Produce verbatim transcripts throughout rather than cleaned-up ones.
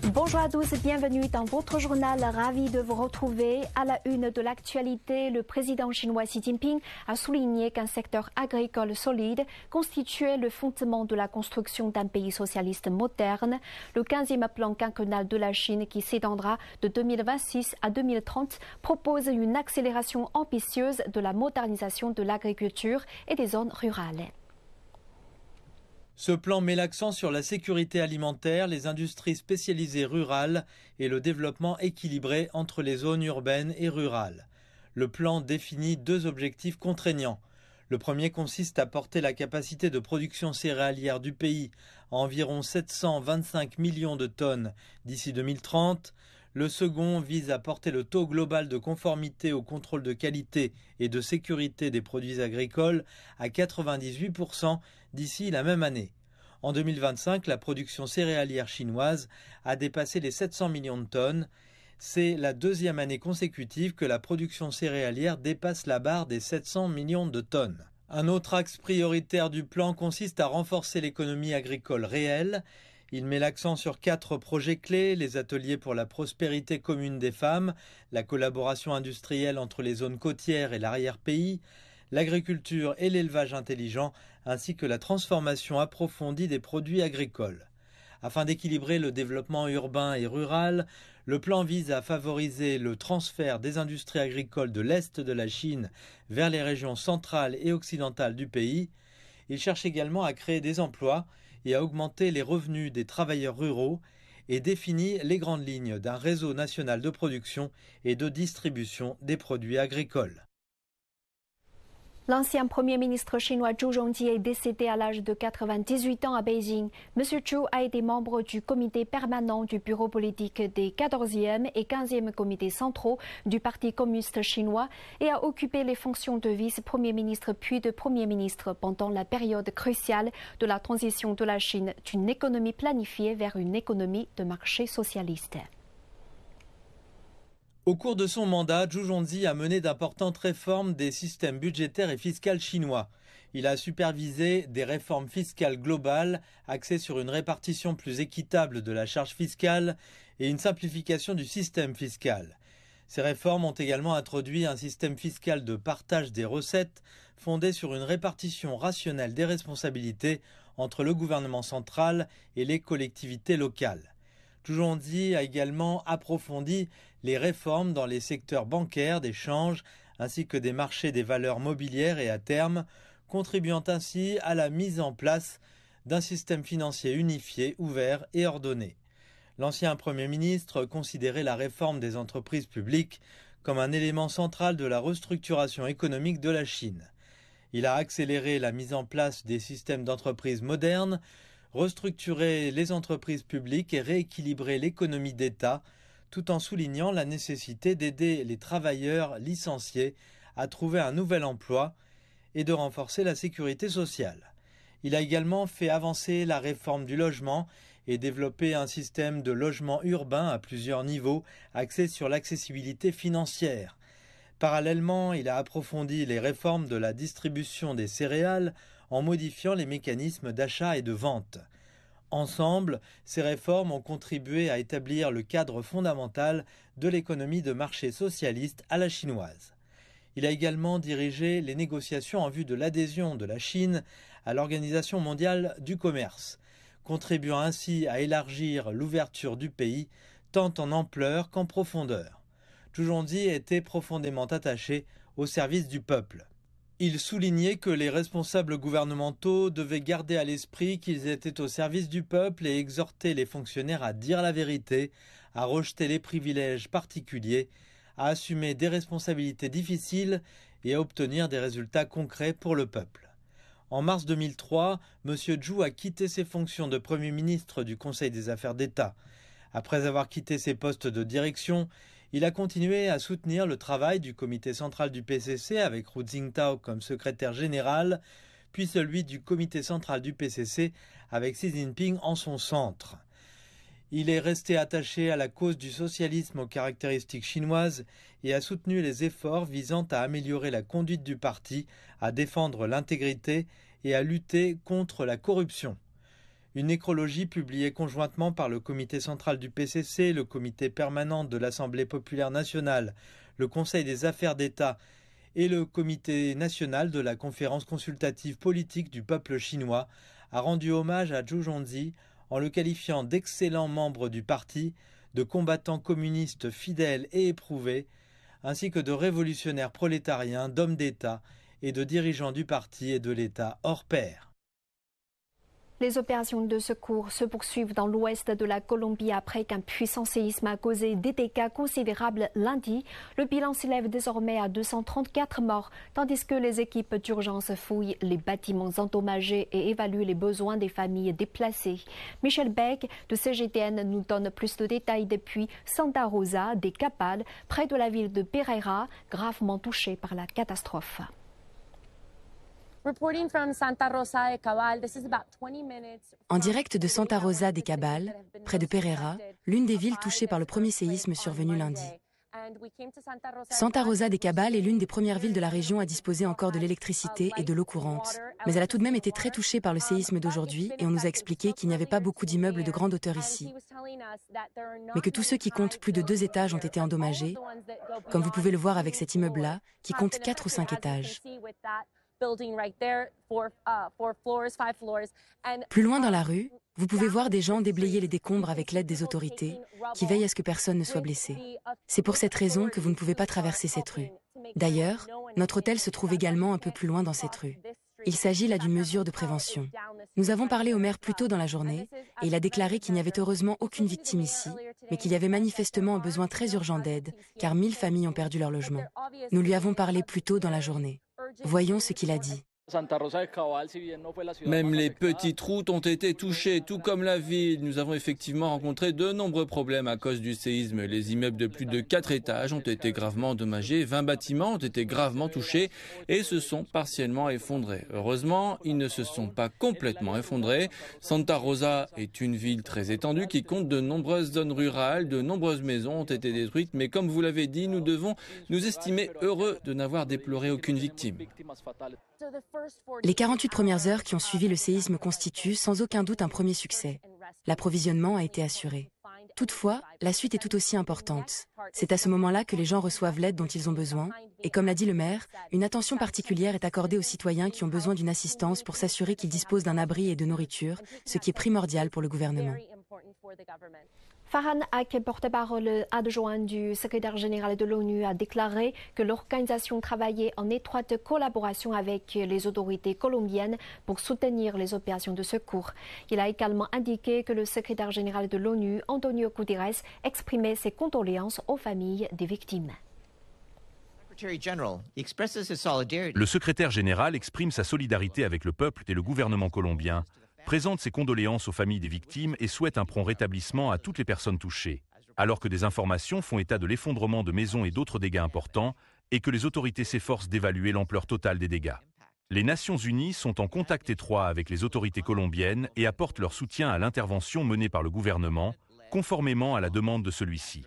Bonjour à tous, bienvenue dans votre journal. Ravi de vous retrouver. À la une de l'actualité, le président chinois Xi Jinping a souligné qu'un secteur agricole solide constituait le fondement de la construction d'un pays socialiste moderne. Le quinzième plan quinquennal de la Chine, qui s'étendra de deux mille vingt-six à deux mille trente, propose une accélération ambitieuse de la modernisation de l'agriculture et des zones rurales. Ce plan met l'accent sur la sécurité alimentaire, les industries spécialisées rurales et le développement équilibré entre les zones urbaines et rurales. Le plan définit deux objectifs contraignants. Le premier consiste à porter la capacité de production céréalière du pays à environ sept cent vingt-cinq millions de tonnes d'ici deux mille trente. Le second vise à porter le taux global de conformité au contrôle de qualité et de sécurité des produits agricoles à quatre-vingt-dix-huit pour cent d'ici la même année. En deux mille vingt-cinq, la production céréalière chinoise a dépassé les sept cents millions de tonnes. C'est la deuxième année consécutive que la production céréalière dépasse la barre des sept cents millions de tonnes. Un autre axe prioritaire du plan consiste à renforcer l'économie agricole réelle. Il met l'accent sur quatre projets clés: les ateliers pour la prospérité commune des femmes, la collaboration industrielle entre les zones côtières et l'arrière-pays, l'agriculture et l'élevage intelligent, ainsi que la transformation approfondie des produits agricoles. Afin d'équilibrer le développement urbain et rural, le plan vise à favoriser le transfert des industries agricoles de l'Est de la Chine vers les régions centrales et occidentales du pays. Il cherche également à créer des emplois et à augmenter les revenus des travailleurs ruraux et définit les grandes lignes d'un réseau national de production et de distribution des produits agricoles. L'ancien Premier ministre chinois Zhu Rongji est décédé à l'âge de quatre-vingt-dix-huit ans à Beijing. Monsieur Zhu a été membre du comité permanent du bureau politique des quatorzième et quinzième comités centraux du Parti communiste chinois et a occupé les fonctions de vice-premier ministre puis de premier ministre pendant la période cruciale de la transition de la Chine d'une économie planifiée vers une économie de marché socialiste. Au cours de son mandat, Zhu Rongji a mené d'importantes réformes des systèmes budgétaires et fiscaux chinois. Il a supervisé des réformes fiscales globales axées sur une répartition plus équitable de la charge fiscale et une simplification du système fiscal. Ces réformes ont également introduit un système fiscal de partage des recettes fondé sur une répartition rationnelle des responsabilités entre le gouvernement central et les collectivités locales. Zhu Rongji a également approfondi les réformes dans les secteurs bancaires, des changes, ainsi que des marchés des valeurs mobilières et à terme, contribuant ainsi à la mise en place d'un système financier unifié, ouvert et ordonné. L'ancien Premier ministre considérait la réforme des entreprises publiques comme un élément central de la restructuration économique de la Chine. Il a accéléré la mise en place des systèmes d'entreprises modernes, restructurer les entreprises publiques et rééquilibrer l'économie d'État, tout en soulignant la nécessité d'aider les travailleurs licenciés à trouver un nouvel emploi et de renforcer la sécurité sociale. Il a également fait avancer la réforme du logement et développé un système de logement urbain à plusieurs niveaux axé sur l'accessibilité financière. Parallèlement, il a approfondi les réformes de la distribution des céréales en modifiant les mécanismes d'achat et de vente. Ensemble, ces réformes ont contribué à établir le cadre fondamental de l'économie de marché socialiste à la chinoise. Il a également dirigé les négociations en vue de l'adhésion de la Chine à l'Organisation mondiale du commerce, contribuant ainsi à élargir l'ouverture du pays tant en ampleur qu'en profondeur. Zhu Rongji était profondément attaché au service du peuple. Il soulignait que les responsables gouvernementaux devaient garder à l'esprit qu'ils étaient au service du peuple et exhorter les fonctionnaires à dire la vérité, à rejeter les privilèges particuliers, à assumer des responsabilités difficiles et à obtenir des résultats concrets pour le peuple. En mars deux mille trois, M. Zhu a quitté ses fonctions de Premier ministre du Conseil des affaires d'État. Après avoir quitté ses postes de direction, il a continué à soutenir le travail du comité central du P C C avec Hu Jintao comme secrétaire général, puis celui du comité central du P C C avec Xi Jinping en son centre. Il est resté attaché à la cause du socialisme aux caractéristiques chinoises et a soutenu les efforts visant à améliorer la conduite du parti, à défendre l'intégrité et à lutter contre la corruption. Une nécrologie publiée conjointement par le comité central du P C C, le comité permanent de l'Assemblée populaire nationale, le Conseil des affaires d'État et le comité national de la conférence consultative politique du peuple chinois a rendu hommage à Zhu Zhongzi en le qualifiant d'excellent membre du parti, de combattant communiste fidèle et éprouvé, ainsi que de révolutionnaire prolétarien, d'homme d'État et de dirigeant du parti et de l'État hors pair. Les opérations de secours se poursuivent dans l'ouest de la Colombie après qu'un puissant séisme a causé des dégâts considérables lundi. Le bilan s'élève désormais à deux cent trente-quatre morts, tandis que les équipes d'urgence fouillent les bâtiments endommagés et évaluent les besoins des familles déplacées. Michel Beck de C G T N nous donne plus de détails depuis Santa Rosa de Cabal, près de la ville de Pereira, gravement touchée par la catastrophe. En direct de Santa Rosa de Cabal, près de Pereira, l'une des villes touchées par le premier séisme survenu lundi. Santa Rosa de Cabal est l'une des premières villes de la région à disposer encore de l'électricité et de l'eau courante. Mais elle a tout de même été très touchée par le séisme d'aujourd'hui et on nous a expliqué qu'il n'y avait pas beaucoup d'immeubles de grande hauteur ici. Mais que tous ceux qui comptent plus de deux étages ont été endommagés, comme vous pouvez le voir avec cet immeuble-là, qui compte quatre ou cinq étages. Plus loin dans la rue, vous pouvez voir des gens déblayer les décombres avec l'aide des autorités qui veillent à ce que personne ne soit blessé. C'est pour cette raison que vous ne pouvez pas traverser cette rue. D'ailleurs, notre hôtel se trouve également un peu plus loin dans cette rue. Il s'agit là d'une mesure de prévention. Nous avons parlé au maire plus tôt dans la journée et il a déclaré qu'il n'y avait heureusement aucune victime ici, mais qu'il y avait manifestement un besoin très urgent d'aide car mille familles ont perdu leur logement. Nous lui avons parlé plus tôt dans la journée. Voyons ce qu'il a dit. Même les petites routes ont été touchées, tout comme la ville. Nous avons effectivement rencontré de nombreux problèmes à cause du séisme. Les immeubles de plus de quatre étages ont été gravement endommagés, vingt bâtiments ont été gravement touchés et se sont partiellement effondrés. Heureusement, ils ne se sont pas complètement effondrés. Santa Rosa est une ville très étendue qui compte de nombreuses zones rurales, de nombreuses maisons ont été détruites, mais comme vous l'avez dit, nous devons nous estimer heureux de n'avoir déploré aucune victime. Les quarante-huit premières heures qui ont suivi le séisme constituent sans aucun doute un premier succès. L'approvisionnement a été assuré. Toutefois, la suite est tout aussi importante. C'est à ce moment-là que les gens reçoivent l'aide dont ils ont besoin. Et comme l'a dit le maire, une attention particulière est accordée aux citoyens qui ont besoin d'une assistance pour s'assurer qu'ils disposent d'un abri et de nourriture, ce qui est primordial pour le gouvernement. Farhan Haq, porte-parole adjoint du secrétaire général de l'ONU, a déclaré que l'organisation travaillait en étroite collaboration avec les autorités colombiennes pour soutenir les opérations de secours. Il a également indiqué que le secrétaire général de l'ONU, Antonio Guterres, exprimait ses condoléances aux familles des victimes. Le secrétaire général exprime sa solidarité avec le peuple et le gouvernement colombien, présente ses condoléances aux familles des victimes et souhaite un prompt rétablissement à toutes les personnes touchées, alors que des informations font état de l'effondrement de maisons et d'autres dégâts importants et que les autorités s'efforcent d'évaluer l'ampleur totale des dégâts. Les Nations Unies sont en contact étroit avec les autorités colombiennes et apportent leur soutien à l'intervention menée par le gouvernement, conformément à la demande de celui-ci.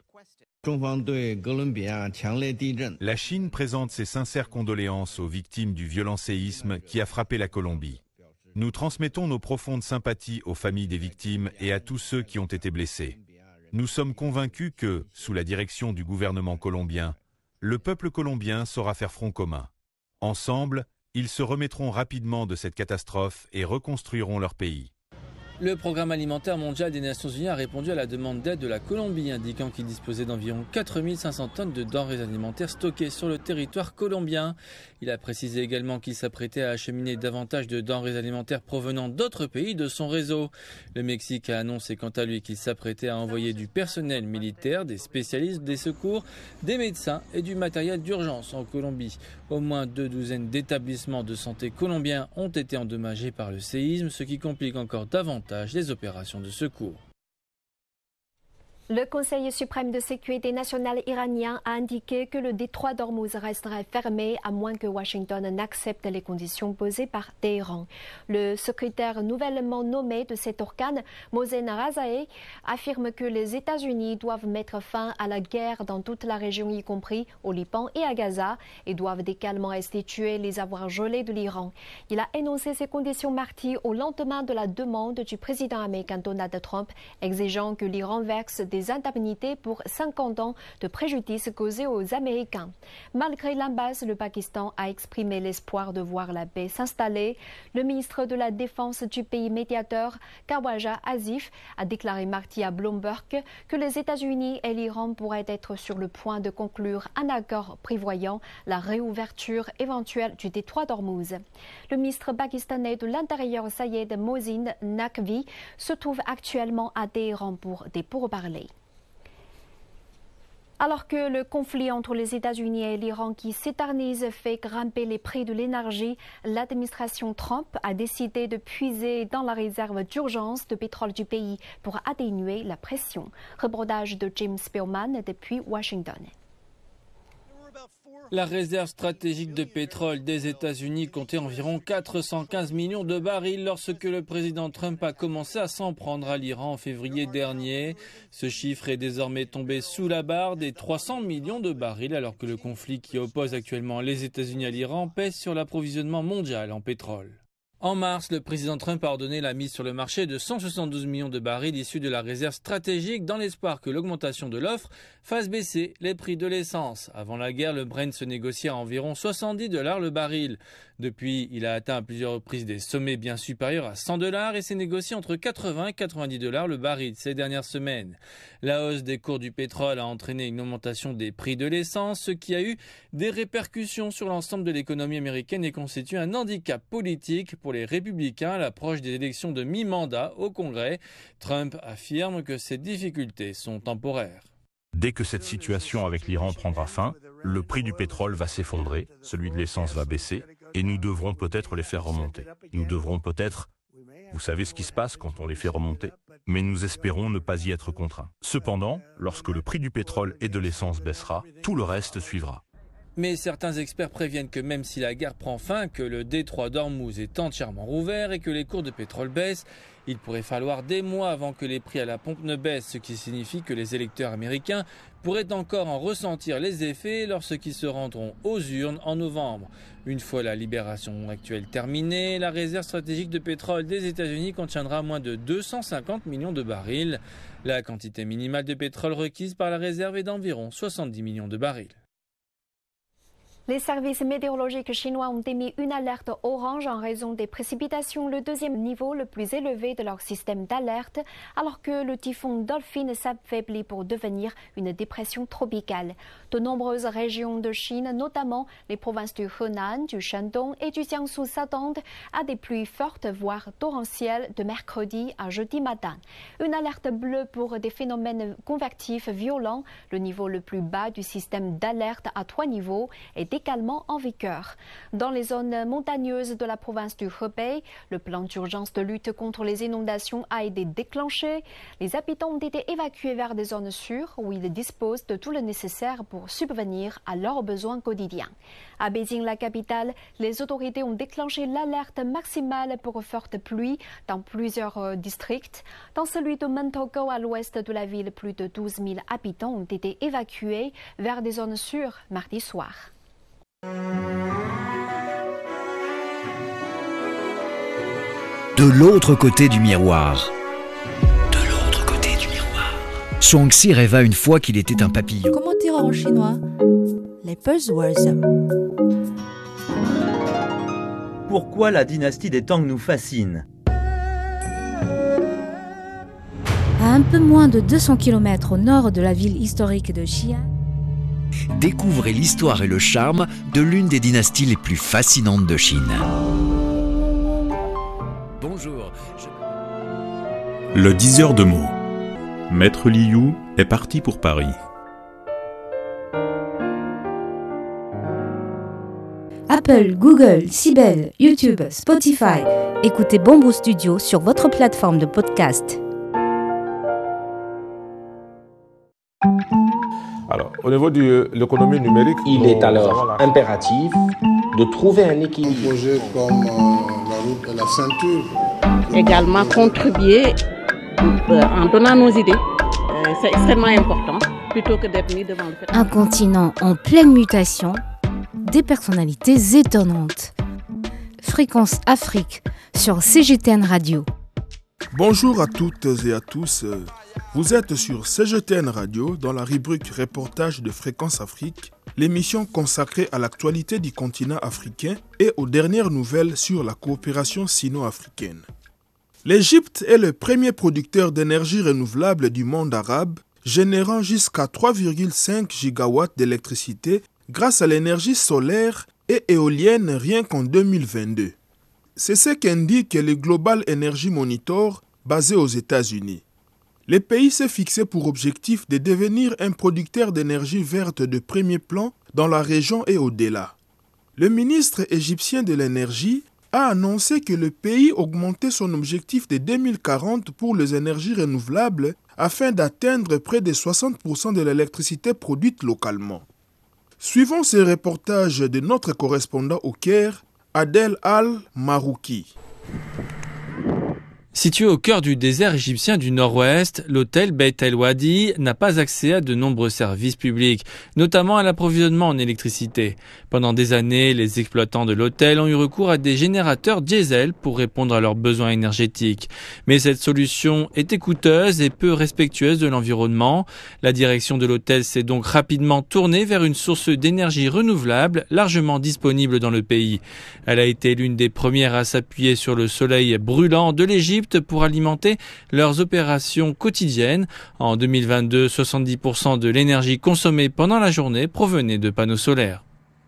La Chine présente ses sincères condoléances aux victimes du violent séisme qui a frappé la Colombie. Nous transmettons nos profondes sympathies aux familles des victimes et à tous ceux qui ont été blessés. Nous sommes convaincus que, sous la direction du gouvernement colombien, le peuple colombien saura faire front commun. Ensemble, ils se remettront rapidement de cette catastrophe et reconstruiront leur pays. Le Programme alimentaire mondial des Nations Unies a répondu à la demande d'aide de la Colombie, indiquant qu'il disposait d'environ quatre mille cinq cents tonnes de denrées alimentaires stockées sur le territoire colombien. Il a précisé également qu'il s'apprêtait à acheminer davantage de denrées alimentaires provenant d'autres pays de son réseau. Le Mexique a annoncé quant à lui qu'il s'apprêtait à envoyer du personnel militaire, des spécialistes des secours, des médecins et du matériel d'urgence en Colombie. Au moins deux douzaines d'établissements de santé colombiens ont été endommagés par le séisme, ce qui complique encore davantage les opérations de secours. Le Conseil suprême de sécurité nationale iranien a indiqué que le détroit d'Ormuz resterait fermé à moins que Washington n'accepte les conditions posées par Téhéran. Le secrétaire nouvellement nommé de cet organe, Mohsen Razaei, affirme que les États-Unis doivent mettre fin à la guerre dans toute la région, y compris au Liban et à Gaza, et doivent également restituer les avoirs gelés de l'Iran. Il a énoncé ces conditions mardi au lendemain de la demande du président américain Donald Trump, exigeant que l'Iran verse des indemnités pour cinquante ans de préjudice causés aux Américains. Malgré l'impasse, le Pakistan a exprimé l'espoir de voir la paix s'installer. Le ministre de la Défense du pays médiateur, Khawaja Asif, a déclaré mardi à Bloomberg que les États-Unis et l'Iran pourraient être sur le point de conclure un accord prévoyant la réouverture éventuelle du détroit d'Ormuz. Le ministre pakistanais de l'Intérieur, Sayed Mohsin Naqvi, se trouve actuellement à Téhéran pour des pourparlers. Alors que le conflit entre les États-Unis et l'Iran qui s'éternise fait grimper les prix de l'énergie, l'administration Trump a décidé de puiser dans la réserve d'urgence de pétrole du pays pour atténuer la pression. Reportage de James Spearman depuis Washington. La réserve stratégique de pétrole des États-Unis comptait environ quatre cent quinze millions de barils lorsque le président Trump a commencé à s'en prendre à l'Iran en février dernier. Ce chiffre est désormais tombé sous la barre des trois cents millions de barils alors que le conflit qui oppose actuellement les États-Unis à l'Iran pèse sur l'approvisionnement mondial en pétrole. En mars, le président Trump a ordonné la mise sur le marché de cent soixante-douze millions de barils issus de la réserve stratégique dans l'espoir que l'augmentation de l'offre fasse baisser les prix de l'essence. Avant la guerre, le Brent se négociait à environ soixante-dix dollars le baril. Depuis, il a atteint à plusieurs reprises des sommets bien supérieurs à cent dollars et s'est négocié entre quatre-vingts et quatre-vingt-dix dollars le baril ces dernières semaines. La hausse des cours du pétrole a entraîné une augmentation des prix de l'essence, ce qui a eu des répercussions sur l'ensemble de l'économie américaine et constitue un handicap politique pour les républicains à l'approche des élections de mi-mandat au Congrès. Trump affirme que ces difficultés sont temporaires. Dès que cette situation avec l'Iran prendra fin, le prix du pétrole va s'effondrer, celui de l'essence va baisser, et nous devrons peut-être les faire remonter. Nous devrons peut-être... Vous savez ce qui se passe quand on les fait remonter? Mais nous espérons ne pas y être contraints. Cependant, lorsque le prix du pétrole et de l'essence baissera, tout le reste suivra. Mais certains experts préviennent que même si la guerre prend fin, que le détroit d'Ormuz est entièrement rouvert et que les cours de pétrole baissent, il pourrait falloir des mois avant que les prix à la pompe ne baissent, ce qui signifie que les électeurs américains pourraient encore en ressentir les effets lorsqu'ils se rendront aux urnes en novembre. Une fois la libération actuelle terminée, la réserve stratégique de pétrole des États-Unis contiendra moins de deux cent cinquante millions de barils. La quantité minimale de pétrole requise par la réserve est d'environ soixante-dix millions de barils. Les services météorologiques chinois ont émis une alerte orange en raison des précipitations, le deuxième niveau le plus élevé de leur système d'alerte, alors que le typhon Dolphin s'affaiblit pour devenir une dépression tropicale. De nombreuses régions de Chine, notamment les provinces du Henan, du Shandong et du Jiangsu, s'attendent à des pluies fortes, voire torrentielles, de mercredi à jeudi matin. Une alerte bleue pour des phénomènes convectifs violents, le niveau le plus bas du système d'alerte à trois niveaux, est également en vigueur. Dans les zones montagneuses de la province du Hebei, le plan d'urgence de lutte contre les inondations a été déclenché. Les habitants ont été évacués vers des zones sûres où ils disposent de tout le nécessaire pour subvenir à leurs besoins quotidiens. À Beijing, la capitale, les autorités ont déclenché l'alerte maximale pour fortes pluies dans plusieurs districts. Dans celui de Mentogo, à l'ouest de la ville, plus de douze mille habitants ont été évacués vers des zones sûres mardi soir. De l'autre côté du miroir. De l'autre côté du miroir. Shuangxi rêva une fois qu'il était un papillon. Comment dire en chinois? Les buzzwords. Pourquoi la dynastie des Tang nous fascine? À un peu moins de deux cents kilomètres au nord de la ville historique de Xi'an, découvrez l'histoire et le charme de l'une des dynasties les plus fascinantes de Chine. Bonjour. Je... Le diseur de mots. Maître Liu est parti pour Paris. Apple, Google, Sibel, YouTube, Spotify. Écoutez Bamboo Studio sur votre plateforme de podcast. Au niveau de l'économie numérique, il est alors impératif de trouver un équilibre. Un projet comme euh, la route et la ceinture. Également contribuer euh, en donnant nos idées, euh, c'est extrêmement important, plutôt que d'être mis devant le fait. Un continent en pleine mutation, des personnalités étonnantes. Fréquence Afrique sur C G T N Radio. Bonjour à toutes et à tous. Vous êtes sur C G T N Radio dans la rubrique Reportage de Fréquence Afrique, l'émission consacrée à l'actualité du continent africain et aux dernières nouvelles sur la coopération sino-africaine. L'Égypte est le premier producteur d'énergie renouvelable du monde arabe, générant jusqu'à trois virgule cinq gigawatts d'électricité grâce à l'énergie solaire et éolienne rien qu'en deux mille vingt-deux. C'est ce qu'indique le Global Energy Monitor basé aux États-Unis. Le pays s'est fixé pour objectif de devenir un producteur d'énergie verte de premier plan dans la région et au-delà. Le ministre égyptien de l'énergie a annoncé que le pays augmentait son objectif de deux mille quarante pour les énergies renouvelables afin d'atteindre près de soixante pour cent de l'électricité produite localement. Suivons ce reportage de notre correspondant au Caire, Adel Al-Marouki. Situé au cœur du désert égyptien du nord-ouest, l'hôtel Beit El Wadi n'a pas accès à de nombreux services publics, notamment à l'approvisionnement en électricité. Pendant des années, les exploitants de l'hôtel ont eu recours à des générateurs diesel pour répondre à leurs besoins énergétiques. Mais cette solution était coûteuse et peu respectueuse de l'environnement. La direction de l'hôtel s'est donc rapidement tournée vers une source d'énergie renouvelable largement disponible dans le pays. Elle a été l'une des premières à s'appuyer sur le soleil brûlant de l'Égypte pour alimenter leurs opérations quotidiennes. En deux mille vingt-deux, soixante-dix pour cent de l'énergie consommée pendant la journée provenait de panneaux solaires.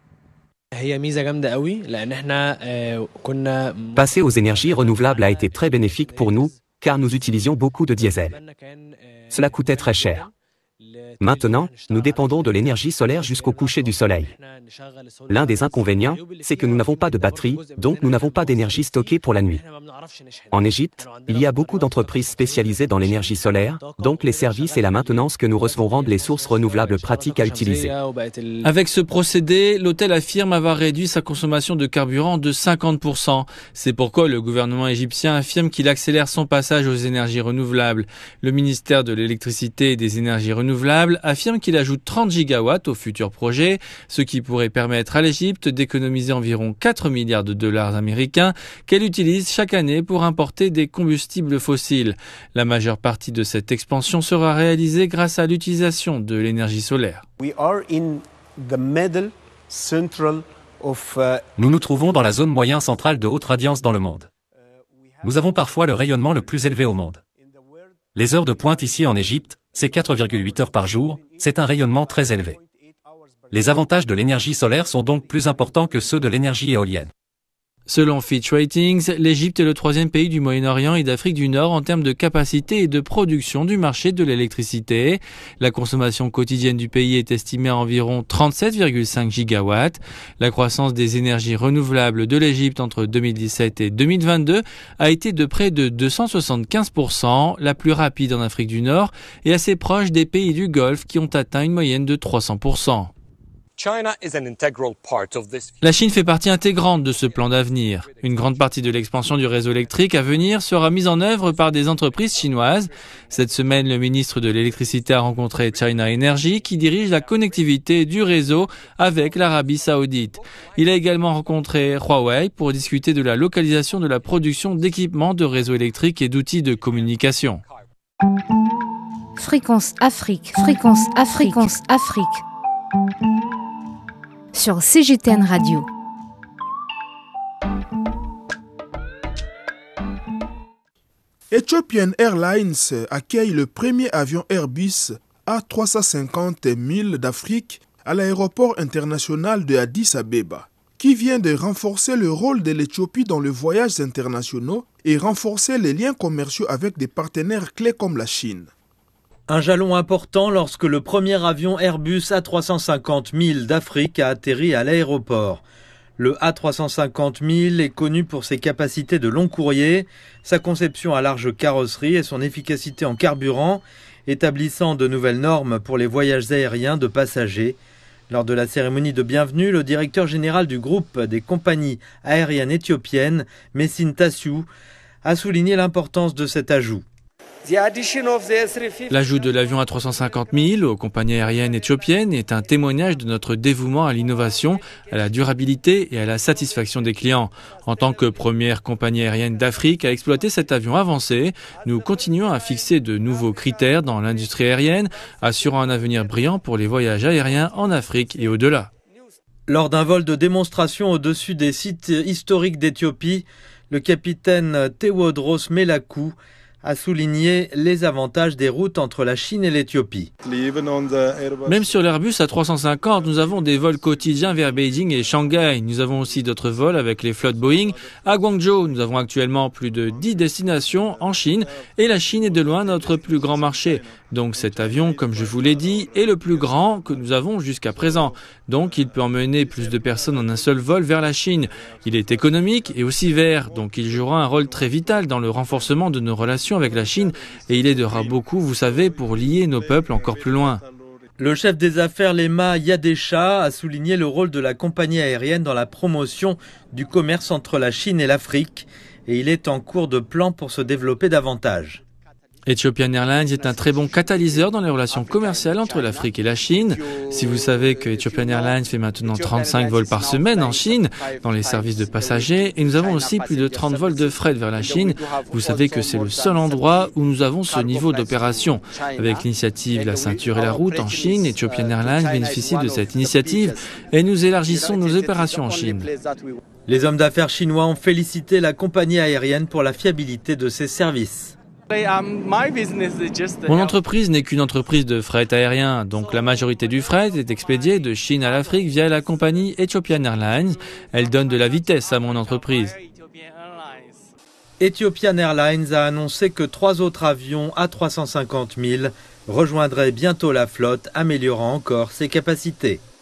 Passer aux énergies renouvelables a été très bénéfique pour nous, car nous utilisions beaucoup de diesel. Cela coûtait très cher. Maintenant, nous dépendons de l'énergie solaire jusqu'au coucher du soleil. L'un des inconvénients, c'est que nous n'avons pas de batterie, donc nous n'avons pas d'énergie stockée pour la nuit. En Égypte, il y a beaucoup d'entreprises spécialisées dans l'énergie solaire, donc les services et la maintenance que nous recevons rendent les sources renouvelables pratiques à utiliser. Avec ce procédé, l'hôtel affirme avoir réduit sa consommation de carburant de cinquante pour cent. C'est pourquoi le gouvernement égyptien affirme qu'il accélère son passage aux énergies renouvelables. Le ministère de l'électricité et des énergies renouvelables affirme qu'il ajoute trente gigawatts au futur projet, ce qui pourrait permettre à l'Égypte d'économiser environ quatre milliards de dollars américains qu'elle utilise chaque année pour importer des combustibles fossiles. La majeure partie de cette expansion sera réalisée grâce à l'utilisation de l'énergie solaire. Nous nous trouvons dans la zone moyen centrale de haute radiance dans le monde. Nous avons parfois le rayonnement le plus élevé au monde. Les heures de pointe ici en Égypte, c'est quatre virgule huit heures par jour, c'est un rayonnement très élevé. Les avantages de l'énergie solaire sont donc plus importants que ceux de l'énergie éolienne. Selon Fitch Ratings, l'Égypte est le troisième pays du Moyen-Orient et d'Afrique du Nord en termes de capacité et de production du marché de l'électricité. La consommation quotidienne du pays est estimée à environ trente-sept virgule cinq gigawatts. La croissance des énergies renouvelables de l'Égypte entre deux mille dix-sept et deux mille vingt-deux a été de près de deux cent soixante-quinze pour cent, la plus rapide en Afrique du Nord et assez proche des pays du Golfe qui ont atteint une moyenne de trois cents pour cent. La Chine fait partie intégrante de ce plan d'avenir. Une grande partie de l'expansion du réseau électrique à venir sera mise en œuvre par des entreprises chinoises. Cette semaine, le ministre de l'électricité a rencontré China Energy qui dirige la connectivité du réseau avec l'Arabie Saoudite. Il a également rencontré Huawei pour discuter de la localisation de la production d'équipements de réseaux électriques et d'outils de communication. Fréquence Afrique, Fréquence Afrique, Fréquence Afrique. Sur C G T N Radio. Ethiopian Airlines accueille le premier avion Airbus A trois cent cinquante mille d'Afrique à l'aéroport international de Addis Abeba, qui vient de renforcer le rôle de l'Éthiopie dans les voyages internationaux et renforcer les liens commerciaux avec des partenaires clés comme la Chine. Un jalon important lorsque le premier avion Airbus A trois cent cinquante mille d'Afrique a atterri à l'aéroport. Le A trois cent cinquante mille est connu pour ses capacités de long courrier, sa conception à large carrosserie et son efficacité en carburant, établissant de nouvelles normes pour les voyages aériens de passagers. Lors de la cérémonie de bienvenue, le directeur général du groupe des compagnies aériennes éthiopiennes, Messin Tassiou, a souligné l'importance de cet ajout. L'ajout de l'avion A trois cent cinquante mille aux compagnies aériennes éthiopiennes est un témoignage de notre dévouement à l'innovation, à la durabilité et à la satisfaction des clients. En tant que première compagnie aérienne d'Afrique à exploiter cet avion avancé, nous continuons à fixer de nouveaux critères dans l'industrie aérienne, assurant un avenir brillant pour les voyages aériens en Afrique et au-delà. Lors d'un vol de démonstration au-dessus des sites historiques d'Éthiopie, le capitaine Tewodros Melakou a souligné les avantages des routes entre la Chine et l'Éthiopie. Même sur l'Airbus A trois cent cinquante, nous avons des vols quotidiens vers Beijing et Shanghai. Nous avons aussi d'autres vols avec les flottes Boeing à Guangzhou. Nous avons actuellement plus de dix destinations en Chine et la Chine est de loin notre plus grand marché. Donc cet avion, comme je vous l'ai dit, est le plus grand que nous avons jusqu'à présent. Donc il peut emmener plus de personnes en un seul vol vers la Chine. Il est économique et aussi vert, donc il jouera un rôle très vital dans le renforcement de nos relations avec la Chine et il aidera beaucoup, vous savez, pour lier nos peuples encore plus loin. Le chef des affaires Lema Yadesha a souligné le rôle de la compagnie aérienne dans la promotion du commerce entre la Chine et l'Afrique et il est en cours de plan pour se développer davantage. Ethiopian Airlines est un très bon catalyseur dans les relations commerciales entre l'Afrique et la Chine. Si vous savez que Ethiopian Airlines fait maintenant trente-cinq vols par semaine en Chine, dans les services de passagers, et nous avons aussi plus de trente vols de fret vers la Chine, vous savez que c'est le seul endroit où nous avons ce niveau d'opération. Avec l'initiative La ceinture et la route en Chine, Ethiopian Airlines bénéficie de cette initiative et nous élargissons nos opérations en Chine. Les hommes d'affaires chinois ont félicité la compagnie aérienne pour la fiabilité de ses services. Mon entreprise n'est qu'une entreprise de fret aérien, donc la majorité du fret est expédiée de Chine à l'Afrique via la compagnie Ethiopian Airlines. Elle donne de la vitesse à mon entreprise. Ethiopian Airlines a annoncé que trois autres avions A trois cent cinquante mille rejoindraient bientôt la flotte, améliorant encore ses capacités.